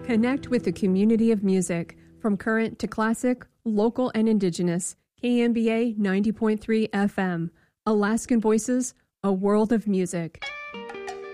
Connect with the community of music, from current to classic, local and indigenous. KMBA 90.3 FM. Alaskan Voices, a world of music.